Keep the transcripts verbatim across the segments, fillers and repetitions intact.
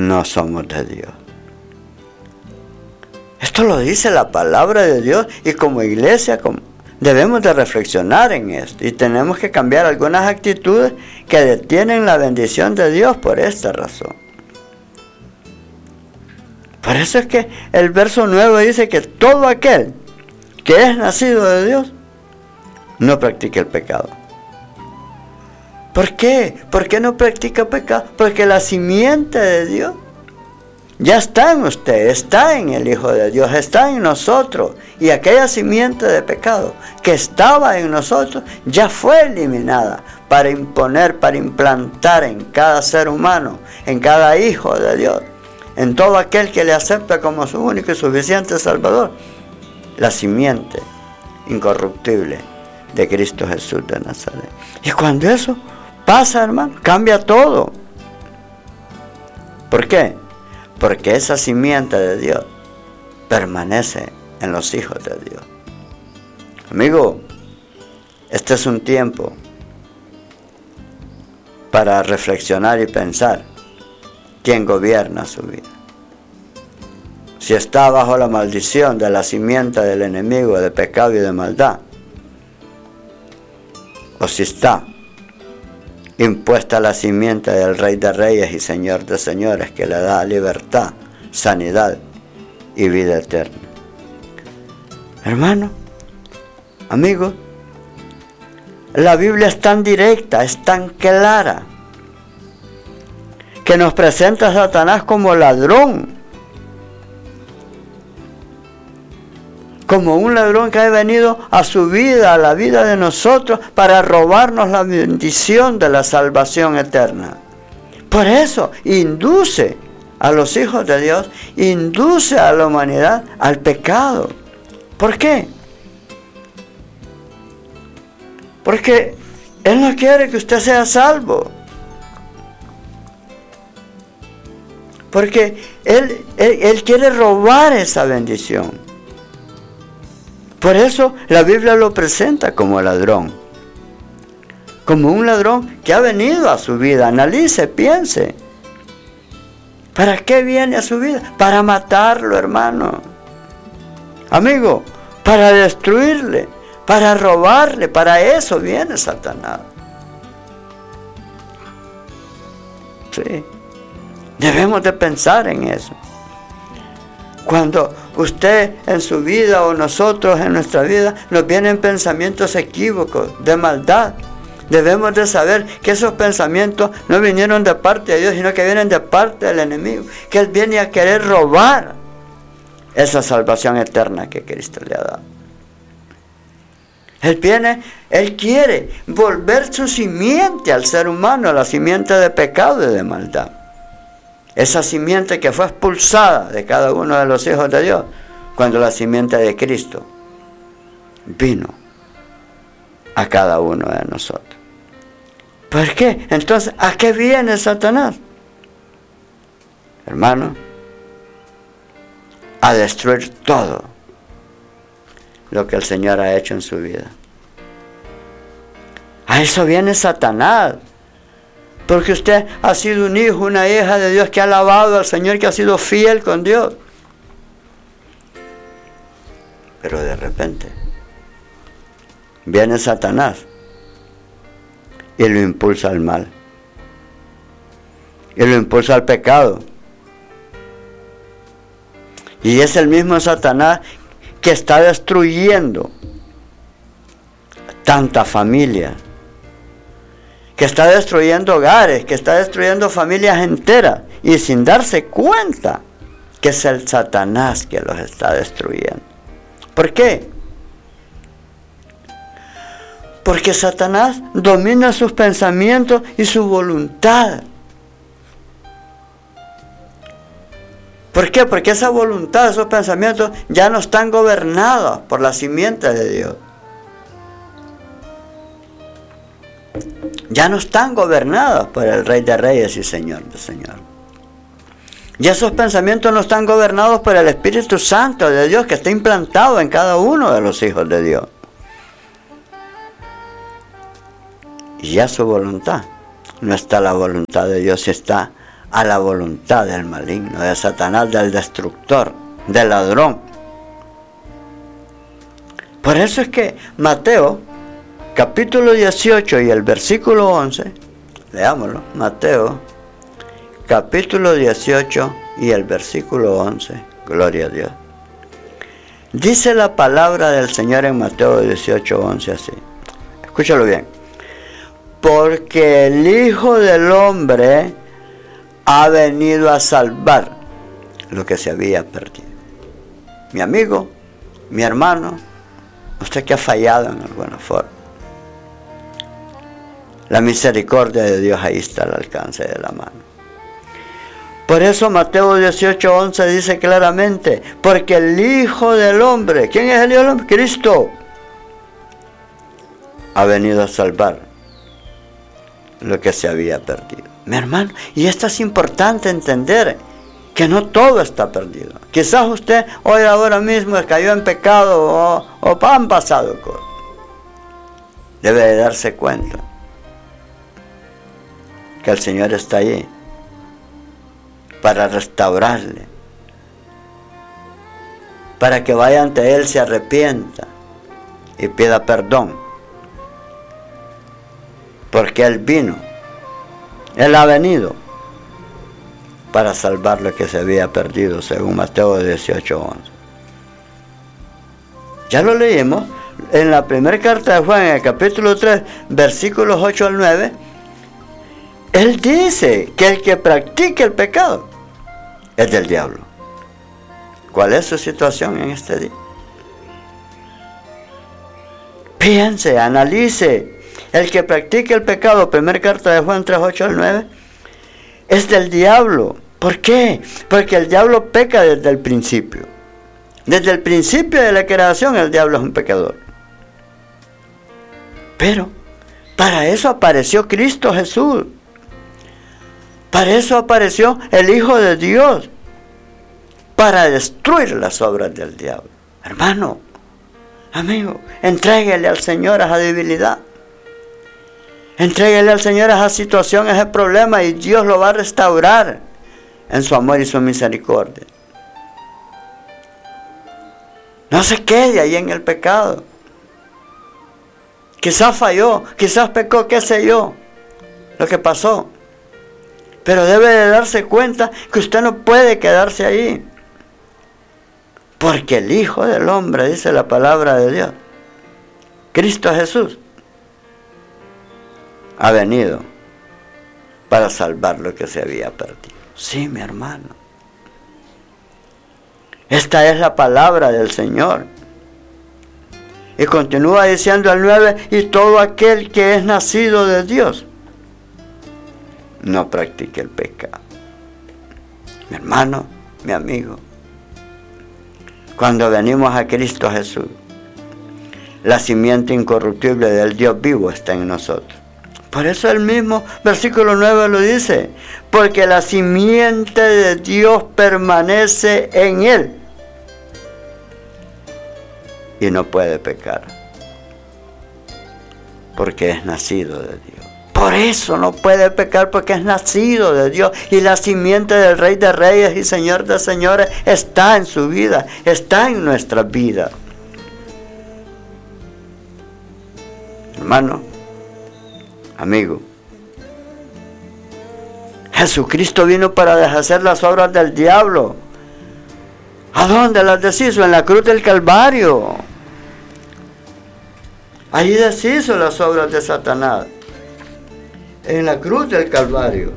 no somos de Dios. Esto lo dice la palabra de Dios, y como iglesia como, debemos de reflexionar en esto, y tenemos que cambiar algunas actitudes que detienen la bendición de Dios por esta razón. Por eso es que el verso nueve dice que todo aquel que es nacido de Dios no practica el pecado. ¿Por qué? ¿Por qué no practica pecado? Porque la simiente de Dios ya está en usted, está en el Hijo de Dios, está en nosotros. Y aquella simiente de pecado que estaba en nosotros ya fue eliminada para imponer, para implantar en cada ser humano, en cada hijo de Dios, en todo aquel que le acepta como su único y suficiente Salvador, la simiente incorruptible de Cristo Jesús de Nazaret. Y cuando eso pasa, hermano, cambia todo. ¿Por qué? Porque esa simiente de Dios permanece en los hijos de Dios. Amigo, este es un tiempo para reflexionar y pensar quién gobierna su vida. Si está bajo la maldición de la simiente del enemigo de pecado y de maldad, o si está impuesta la simiente del Rey de Reyes y Señor de Señores, que le da libertad, sanidad y vida eterna. Hermano, amigo, la Biblia es tan directa, es tan clara, que nos presenta a Satanás como ladrón, como un ladrón que ha venido a su vida, a la vida de nosotros, para robarnos la bendición de la salvación eterna. Por eso induce a los hijos de Dios, induce a la humanidad al pecado. ¿Por qué? Porque Él no quiere que usted sea salvo. Porque Él, Él, Él quiere robar esa bendición. Por eso la Biblia lo presenta como ladrón. Como un ladrón que ha venido a su vida. Analice, piense. ¿Para qué viene a su vida? Para matarlo, hermano. Amigo, para destruirle, para robarle. Para eso viene Satanás. Sí. Debemos de pensar en eso. Cuando usted en su vida o nosotros en nuestra vida nos vienen pensamientos equívocos de maldad, debemos de saber que esos pensamientos no vinieron de parte de Dios, sino que vienen de parte del enemigo, que Él viene a querer robar esa salvación eterna que Cristo le ha dado. Él viene, Él quiere volver su simiente al ser humano, a la simiente de pecado y de maldad. Esa simiente que fue expulsada de cada uno de los hijos de Dios cuando la simiente de Cristo vino a cada uno de nosotros. ¿Por qué? Entonces, ¿a qué viene Satanás? Hermano, a destruir todo lo que el Señor ha hecho en su vida. A eso viene Satanás. Porque usted ha sido un hijo, una hija de Dios que ha alabado al Señor, que ha sido fiel con Dios. Pero de repente viene Satanás y lo impulsa al mal. Y lo impulsa al pecado. Y es el mismo Satanás que está destruyendo tantas familias, que está destruyendo hogares, que está destruyendo familias enteras, y sin darse cuenta que es el Satanás que los está destruyendo. ¿Por qué? Porque Satanás domina sus pensamientos y su voluntad. ¿Por qué? Porque esa voluntad, esos pensamientos ya no están gobernados por la simiente de Dios. Ya no están gobernados por el Rey de Reyes y Señor de Señores. Y esos pensamientos no están gobernados por el Espíritu Santo de Dios que está implantado en cada uno de los hijos de Dios. Y ya su voluntad no está la voluntad de Dios, está a la voluntad del maligno, de Satanás, del destructor, del ladrón. Por eso es que Mateo, capítulo dieciocho y el versículo once, leámoslo, Mateo, capítulo dieciocho y el versículo once, gloria a Dios. Dice la palabra del Señor en Mateo dieciocho, once así. Escúchalo bien. Porque el Hijo del Hombre ha venido a salvar lo que se había perdido. Mi amigo, mi hermano, usted que ha fallado en alguna forma, la misericordia de Dios ahí está al alcance de la mano. Por eso Mateo dieciocho, once dice claramente, porque el Hijo del Hombre, ¿quién es el Hijo del Hombre? Cristo, ha venido a salvar lo que se había perdido. Mi hermano, y esto es importante entender, que no todo está perdido. Quizás usted hoy ahora mismo cayó en pecado o, o han pasado cosas. Debe de darse cuenta que el Señor está allí para restaurarle, para que vaya ante Él, se arrepienta y pida perdón, porque Él vino, Él ha venido para salvar lo que se había perdido, según Mateo dieciocho, once. Ya lo leímos en la primera carta de Juan, en el capítulo tres, versículos ocho al nueve. Él dice que el que practique el pecado es del diablo. ¿Cuál es su situación en este día? Piense, analice. El que practique el pecado, primera carta de Juan tres, ocho al nueve, es del diablo. ¿Por qué? Porque el diablo peca desde el principio. Desde el principio de la creación el diablo es un pecador. Pero para eso apareció Cristo Jesús. Para eso apareció el Hijo de Dios, para destruir las obras del diablo. Hermano, amigo, entréguele al Señor a esa debilidad. Entréguele al Señor a esa situación, a ese problema, y Dios lo va a restaurar en su amor y su misericordia. No se quede ahí en el pecado. Quizás falló, quizás pecó, qué sé yo, lo que pasó. Pero debe de darse cuenta que usted no puede quedarse ahí. Porque el Hijo del Hombre, dice la palabra de Dios, Cristo Jesús, ha venido para salvar lo que se había perdido. Sí, mi hermano. Esta es la palabra del Señor. Y continúa diciendo el nueve, y todo aquel que es nacido de Dios no practique el pecado. Mi hermano, mi amigo, cuando venimos a Cristo Jesús, la simiente incorruptible del Dios vivo está en nosotros. Por eso el mismo versículo nueve lo dice, porque la simiente de Dios permanece en él y no puede pecar, porque es nacido de Dios. Por eso no puede pecar, porque es nacido de Dios. Y la simiente del Rey de Reyes y Señor de Señores está en su vida, está en nuestra vida. Hermano, amigo, Jesucristo vino para deshacer las obras del diablo. ¿A dónde las deshizo? En la cruz del Calvario. Ahí deshizo las obras de Satanás. En la cruz del Calvario.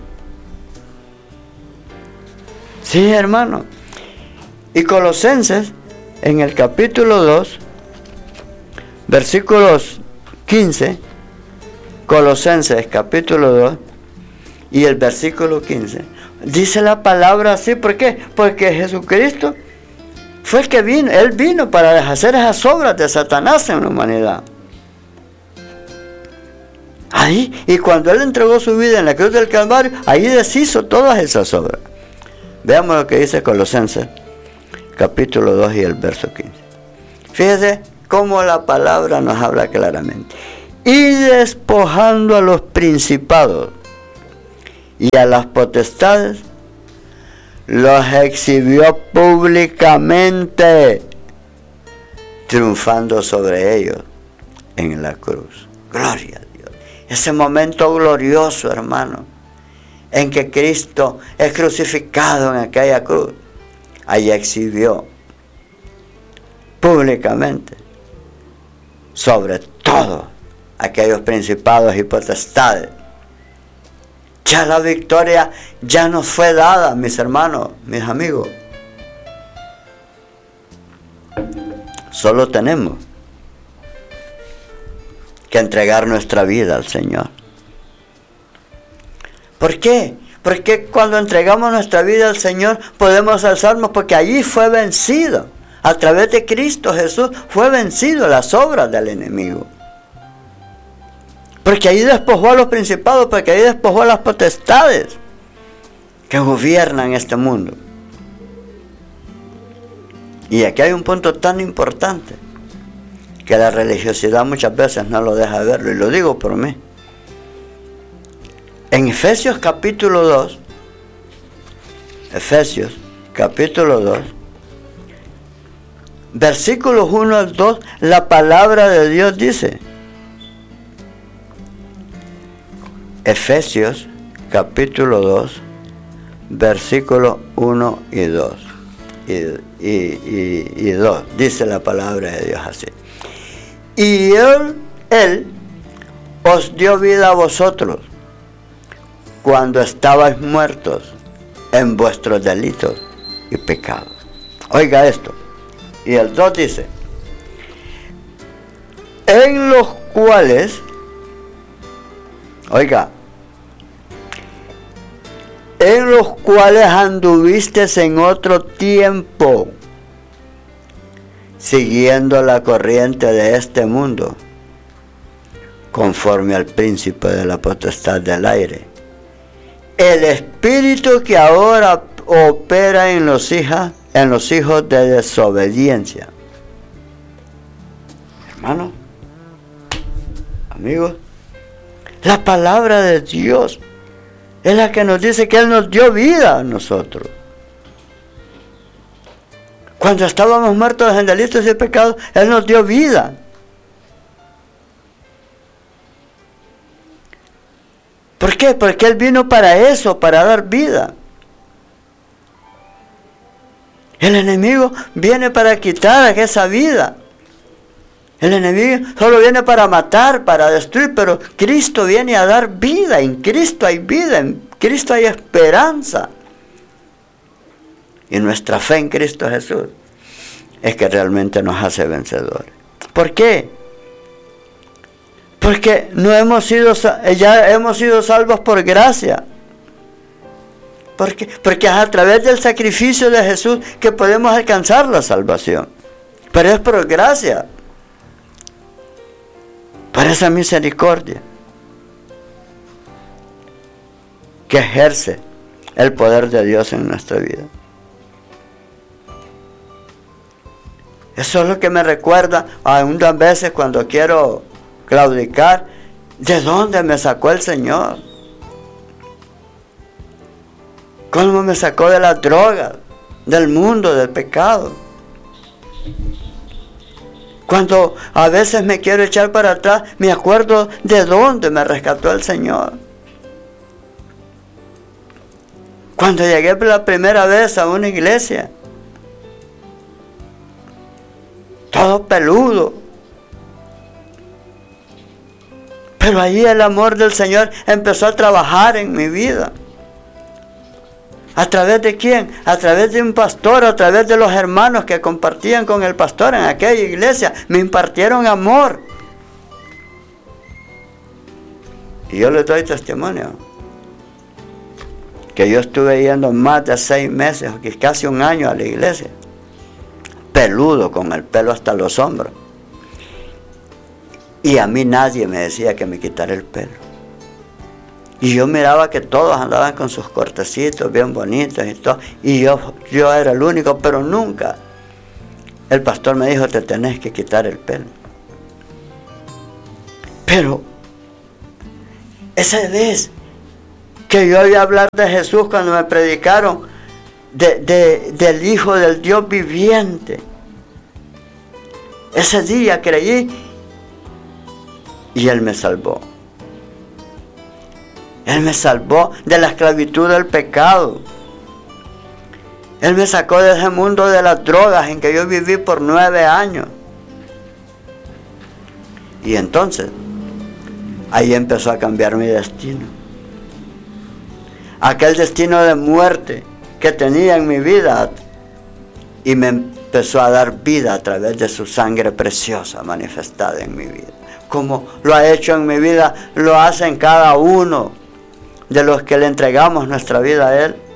Sí, hermano. Y Colosenses, en el capítulo dos, versículos quince, Colosenses capítulo dos y el versículo quince, dice la palabra así. ¿Por qué? Porque Jesucristo fue el que vino. Él vino para deshacer esas obras de Satanás en la humanidad. Ahí, y cuando Él entregó su vida en la cruz del Calvario, ahí deshizo todas esas obras. Veamos lo que dice Colosenses, capítulo dos y el verso quince. Fíjese cómo la palabra nos habla claramente. Y despojando a los principados y a las potestades, los exhibió públicamente, triunfando sobre ellos en la cruz. Gloria a Dios. Ese momento glorioso, hermano, en que Cristo es crucificado en aquella cruz, ahí exhibió públicamente sobre todos aquellos principados y potestades. Ya la victoria ya nos fue dada, mis hermanos, mis amigos. Solo tenemos que entregar nuestra vida al Señor. ¿Por qué? Porque cuando entregamos nuestra vida al Señor podemos alzarnos, porque allí fue vencido. A través de Cristo Jesús fue vencido las obras del enemigo. Porque ahí despojó a los principados, porque ahí despojó a las potestades que gobiernan este mundo. Y aquí hay un punto tan importante que la religiosidad muchas veces no lo deja verlo, y lo digo por mí. En Efesios capítulo dos, Efesios capítulo dos, versículos uno al dos, la palabra de Dios dice, Efesios capítulo dos, versículos uno y dos. Y, y, y, y dos, dice la palabra de Dios así. Y él, él os dio vida a vosotros cuando estabais muertos en vuestros delitos y pecados. Oiga esto. Y el dos dice, en los cuales, oiga, en los cuales anduvisteis en otro tiempo, siguiendo la corriente de este mundo, conforme al príncipe de la potestad del aire, el espíritu que ahora opera en los hijos, en los hijos de desobediencia. Hermanos, amigos, la palabra de Dios es la que nos dice que Él nos dio vida a nosotros. Cuando estábamos muertos en delitos y pecados, Él nos dio vida. ¿Por qué? Porque Él vino para eso, para dar vida. El enemigo viene para quitar esa vida. El enemigo solo viene para matar, para destruir, pero Cristo viene a dar vida. En Cristo hay vida, en Cristo hay esperanza. Y nuestra fe en Cristo Jesús es que realmente nos hace vencedores. ¿Por qué? Porque no hemos sido, ya hemos sido salvos por gracia. Porque, porque es a través del sacrificio de Jesús que podemos alcanzar la salvación. Pero es por gracia. Por esa misericordia que ejerce el poder de Dios en nuestra vida. Eso es lo que me recuerda a unas veces cuando quiero claudicar, ¿de dónde me sacó el Señor? ¿Cómo me sacó de las drogas, del mundo, del pecado? Cuando a veces me quiero echar para atrás, me acuerdo de dónde me rescató el Señor. Cuando llegué por la primera vez a una iglesia, todo peludo, pero ahí el amor del Señor empezó a trabajar en mi vida. ¿A través de quién? A través de un pastor, a través de los hermanos que compartían con el pastor en aquella iglesia. Me impartieron amor. Y yo les doy testimonio que yo estuve yendo más de seis meses, casi un año a la iglesia. Peludo, con el pelo hasta los hombros. Y a mí nadie me decía que me quitara el pelo. Y yo miraba que todos andaban con sus cortecitos bien bonitos y todo. Y yo, yo era el único, pero nunca. El pastor me dijo, te tenés que quitar el pelo. Pero esa vez que yo oí hablar de Jesús cuando me predicaron de, de, del Hijo del Dios viviente. Ese día creí y Él me salvó. Él me salvó de la esclavitud del pecado. Él me sacó de ese mundo de las drogas en que yo viví por nueve años. Y entonces, ahí empezó a cambiar mi destino. Aquel destino de muerte que tenía en mi vida, y me empezó a dar vida a través de su sangre preciosa manifestada en mi vida. Como lo ha hecho en mi vida, lo hace en cada uno de los que le entregamos nuestra vida a Él.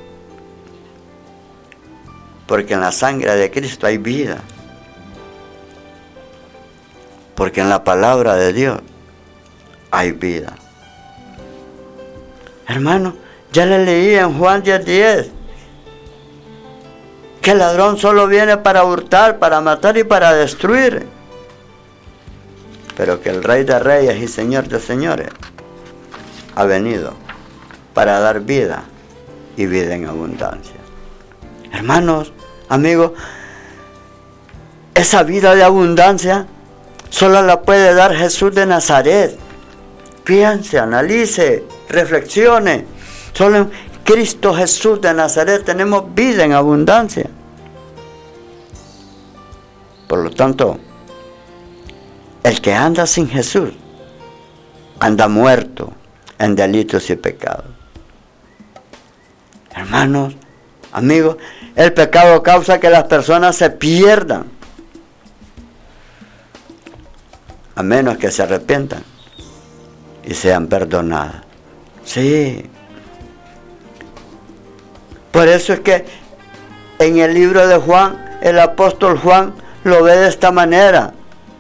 Porque en la sangre de Cristo hay vida. Porque en la palabra de Dios hay vida. Hermano, ya le leí en Juan diez diez que el ladrón solo viene para hurtar, para matar y para destruir. Pero que el Rey de Reyes y Señor de Señores ha venido para dar vida y vida en abundancia. Hermanos, amigos, esa vida de abundancia solo la puede dar Jesús de Nazaret. Piense, analice, reflexione. Solo en Cristo Jesús de Nazaret tenemos vida en abundancia. Por lo tanto, el que anda sin Jesús anda muerto en delitos y pecados. Hermanos, amigos, el pecado causa que las personas se pierdan, a menos que se arrepientan y sean perdonadas. Sí. Por eso es que en el libro de Juan, el apóstol Juan lo ve de esta manera.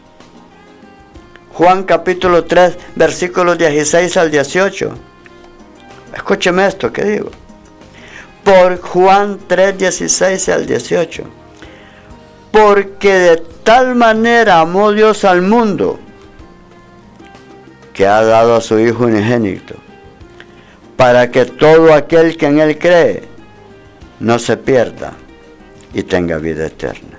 Juan capítulo tres, versículos dieciséis al dieciocho. Escúcheme esto que digo. Por Juan tres, dieciséis al dieciocho. Porque de tal manera amó Dios al mundo, que ha dado a su Hijo unigénito, para que todo aquel que en Él cree no se pierda y tenga vida eterna.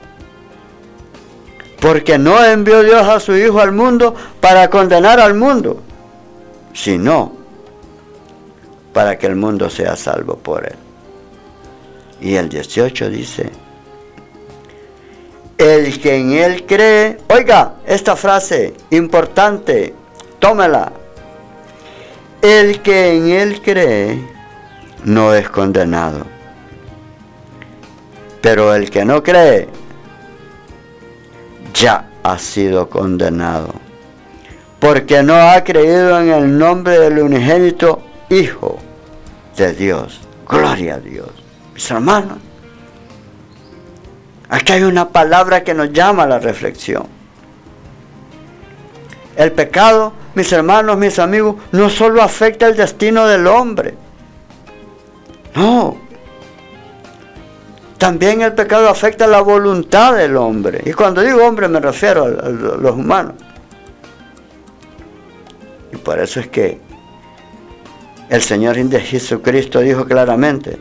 Porque no envió Dios a su Hijo al mundo para condenar al mundo, sino para que el mundo sea salvo por Él. Y el dieciocho dice, el que en Él cree, oiga, esta frase importante, tómela. El que en Él cree no es condenado, pero el que no cree ya ha sido condenado, porque no ha creído en el nombre del unigénito Hijo de Dios. Gloria a Dios. Mis hermanos, aquí hay una palabra que nos llama a la reflexión. El pecado, mis hermanos, mis amigos, no solo afecta el destino del hombre. No. También el pecado afecta la voluntad del hombre. Y cuando digo hombre me refiero a, a los humanos. Y por eso es que el Señor Jesucristo dijo claramente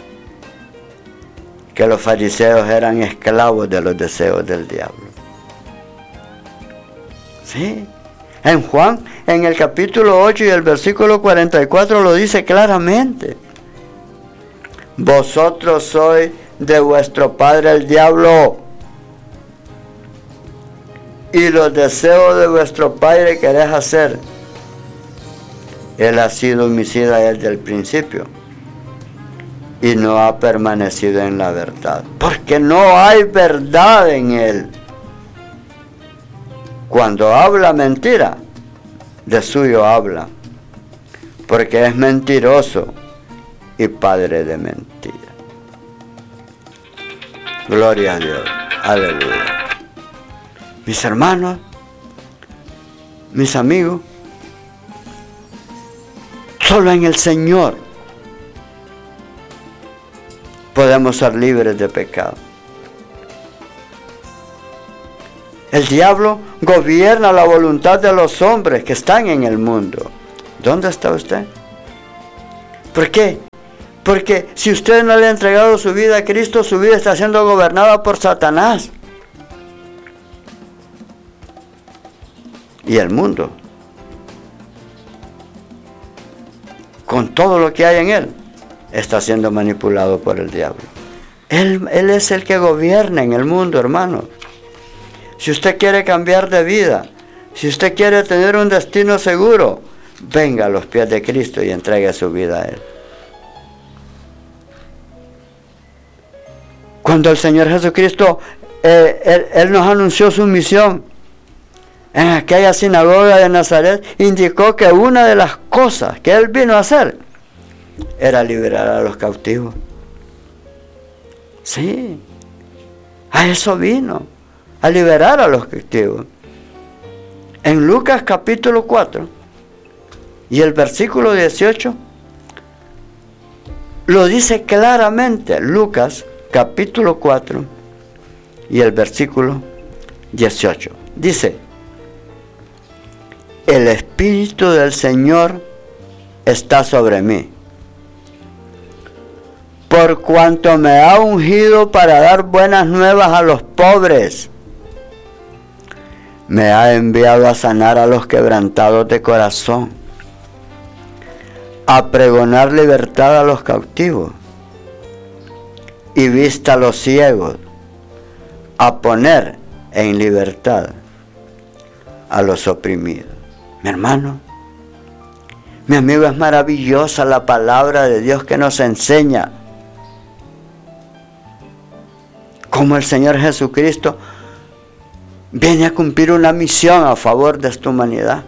que los fariseos eran esclavos de los deseos del diablo. Sí. En Juan, en el capítulo ocho y el versículo cuarenta y cuatro lo dice claramente. Vosotros sois de vuestro padre el diablo, y los deseos de vuestro padre queréis hacer. Él ha sido homicida desde el principio y no ha permanecido en la verdad, porque no hay verdad en él. Cuando habla mentira, de suyo habla, porque es mentiroso y padre de mentira. Gloria a Dios. Aleluya. Mis hermanos, mis amigos, solo en el Señor podemos ser libres de pecado. El diablo gobierna la voluntad de los hombres que están en el mundo. ¿Dónde está usted? ¿Por qué? Porque si usted no le ha entregado su vida a Cristo, su vida está siendo gobernada por Satanás y el mundo, con todo lo que hay en él, está siendo manipulado por el diablo. Él, él es el que gobierna en el mundo, hermano. Si usted quiere cambiar de vida, si usted quiere tener un destino seguro, venga a los pies de Cristo y entregue su vida a Él. Cuando el Señor Jesucristo, eh, él, él nos anunció su misión en aquella sinagoga de Nazaret, indicó que una de las cosas que Él vino a hacer era liberar a los cautivos. Sí, a eso vino, a liberar a los cautivos. En Lucas capítulo cuatro y el versículo dieciocho lo dice claramente. Lucas capítulo cuatro y el versículo dieciocho dice: el Espíritu del Señor está sobre mí, por cuanto me ha ungido para dar buenas nuevas a los pobres. Me ha enviado a sanar a los quebrantados de corazón, a pregonar libertad a los cautivos y vista a los ciegos, a poner en libertad a los oprimidos. Mi hermano, mi amigo, es maravillosa la palabra de Dios que nos enseña cómo el Señor Jesucristo viene a cumplir una misión a favor de esta humanidad.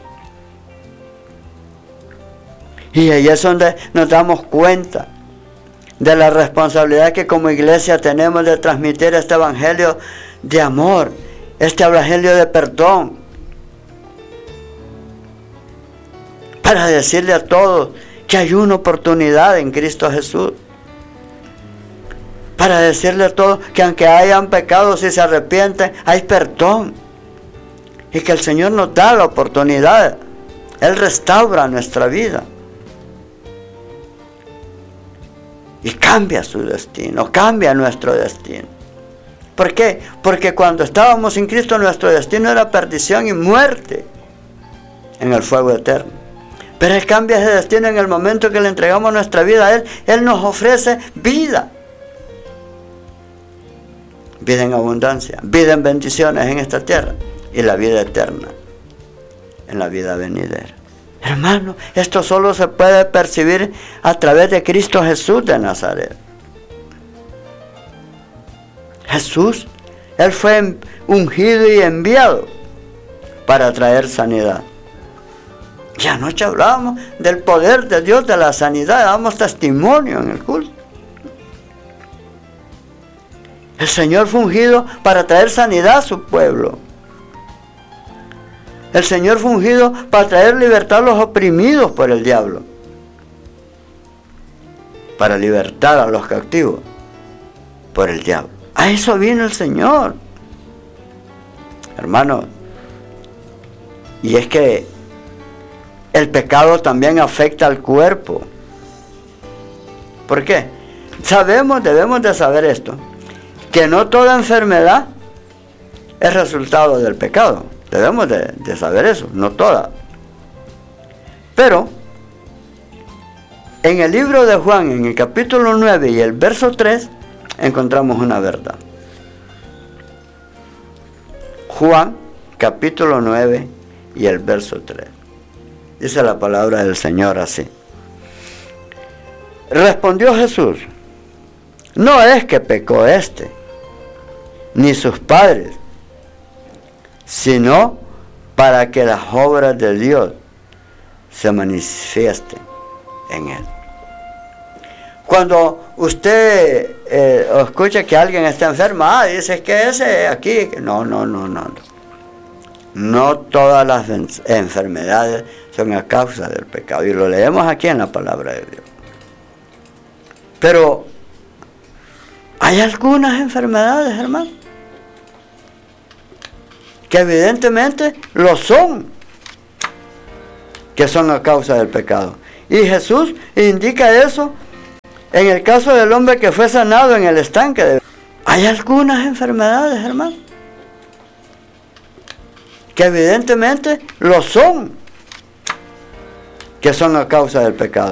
Y ahí es donde nos damos cuenta de la responsabilidad que como iglesia tenemos de transmitir este evangelio de amor, este evangelio de perdón, para decirle a todos que hay una oportunidad en Cristo Jesús, para decirle a todos que aunque hayan pecado, si se arrepienten, hay perdón, y que el Señor nos da la oportunidad. Él restaura nuestra vida y cambia su destino, cambia nuestro destino. ¿Por qué? Porque cuando estábamos sin Cristo, nuestro destino era perdición y muerte en el fuego eterno. Pero Él cambia ese destino en el momento que le entregamos nuestra vida a Él. Él nos ofrece vida. Vida en abundancia, vida en bendiciones en esta tierra y la vida eterna en la vida venidera. Hermano, esto solo se puede percibir a través de Cristo Jesús de Nazaret. Jesús, Él fue ungido y enviado para traer sanidad. Y anoche hablábamos del poder de Dios, de la sanidad, damos testimonio en el culto. El Señor fue ungido para traer sanidad a su pueblo. El Señor fue ungido para traer libertad a los oprimidos por el diablo, para libertar a los cautivos por el diablo. A eso vino el Señor, hermano. Y es que el pecado también afecta al cuerpo. ¿Por qué? Sabemos, debemos de saber esto, que no toda enfermedad es resultado del pecado. Debemos de, de saber eso, no toda. Pero en el libro de Juan, en el capítulo nueve y el verso tres, encontramos una verdad. Juan, capítulo nueve y el verso tres. Dice la palabra del Señor así: respondió Jesús: no es que pecó éste, ni sus padres, sino para que las obras de Dios se manifiesten en él. Cuando usted eh, escucha que alguien está enfermo, ah, dice que ese aquí, no, no, no, no. No todas las enfermedades son a causa del pecado, y lo leemos aquí en la palabra de Dios. Pero hay algunas enfermedades, hermano, que evidentemente lo son, que son a causa del pecado. Y Jesús indica eso en el caso del hombre que fue sanado en el estanque. Hay algunas enfermedades, hermano, que evidentemente lo son, que son a causa del pecado.